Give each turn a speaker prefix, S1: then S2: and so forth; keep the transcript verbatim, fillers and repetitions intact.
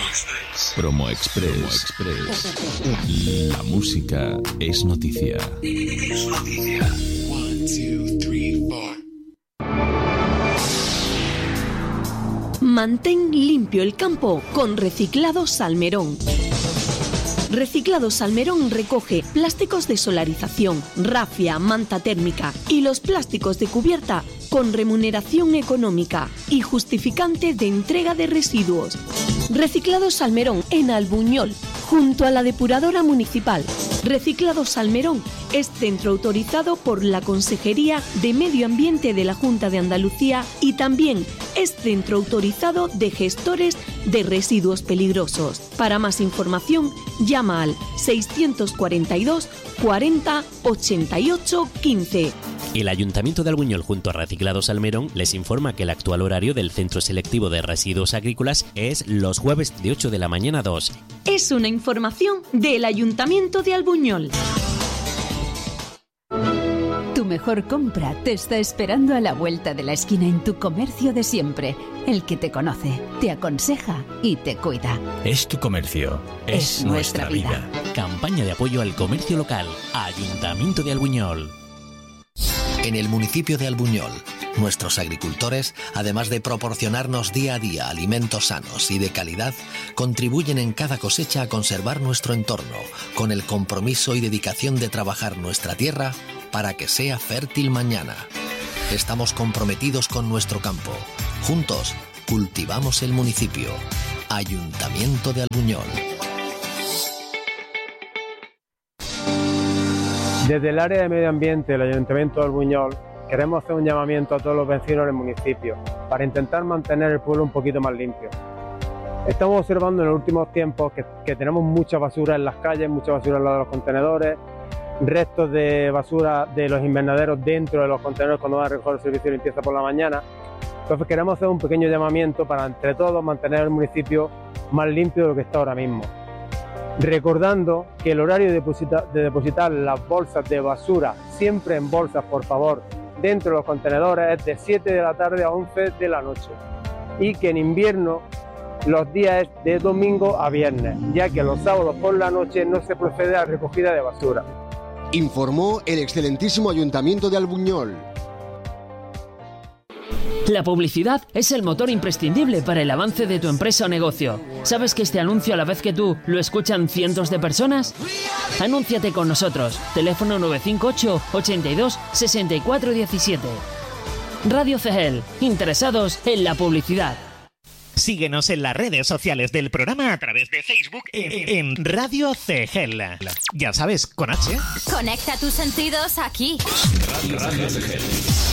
S1: Express. Promo Express. Promo Express. La música es noticia. Es noticia. One, two, three, four.
S2: Mantén limpio el campo con Reciclados Salmerón. Reciclados Salmerón recoge plásticos de solarización, rafia, manta térmica y los plásticos de cubierta con remuneración económica y justificante de entrega de residuos. Reciclados Salmerón en Albuñol, junto a la depuradora municipal. Reciclados Salmerón es centro autorizado por la Consejería de Medio Ambiente de la Junta de Andalucía y también es centro autorizado de gestores de residuos peligrosos. Para más información, llama al seiscientos cuarenta y dos cuarenta ochenta y ocho quince.
S3: El Ayuntamiento de Albuñol junto a Reciclados Salmerón les informa que el actual horario del Centro Selectivo de Residuos Agrícolas es los jueves de ocho de la mañana a dos.
S2: Es una información del Ayuntamiento de Albuñol.
S4: Tu mejor compra te está esperando a la vuelta de la esquina en tu comercio de siempre. El que te conoce, te aconseja y te cuida.
S5: Es tu comercio. Es, es nuestra, nuestra vida.
S3: vida. Campaña de apoyo al comercio local. Ayuntamiento de Albuñol.
S6: En el municipio de Albuñol, nuestros agricultores, además de proporcionarnos día a día alimentos sanos y de calidad, contribuyen en cada cosecha a conservar nuestro entorno, con el compromiso y dedicación de trabajar nuestra tierra para que sea fértil mañana. Estamos comprometidos con nuestro campo. Juntos, cultivamos el municipio. Ayuntamiento de Albuñol.
S7: Desde el área de medio ambiente del Ayuntamiento de Albuñol queremos hacer un llamamiento a todos los vecinos del municipio para intentar mantener el pueblo un poquito más limpio. Estamos observando en los últimos tiempos que, que tenemos mucha basura en las calles, mucha basura al lado de los contenedores, restos de basura de los invernaderos dentro de los contenedores cuando van a recoger el servicio de limpieza por la mañana. Entonces queremos hacer un pequeño llamamiento para entre todos mantener el municipio más limpio de lo que está ahora mismo. Recordando que el horario de depositar, de depositar las bolsas de basura, siempre en bolsas por favor, dentro de los contenedores es de siete de la tarde a once de la noche y que en invierno los días es de domingo a viernes, ya que los sábados por la noche no se procede a recogida de basura.
S8: Informó el excelentísimo Ayuntamiento de Albuñol.
S9: La publicidad es el motor imprescindible para el avance de tu empresa o negocio. ¿Sabes que este anuncio a la vez que tú lo escuchan cientos de personas? Anúnciate con nosotros. Teléfono nueve cinco ocho, ochenta y dos, sesenta y cuatro diecisiete. Radio C G E L. Interesados en la publicidad.
S10: Síguenos en las redes sociales del programa a través de Facebook en, en Radio C G E L. Ya sabes, con H.
S11: Conecta tus sentidos aquí.
S1: Radio, Radio C G E L.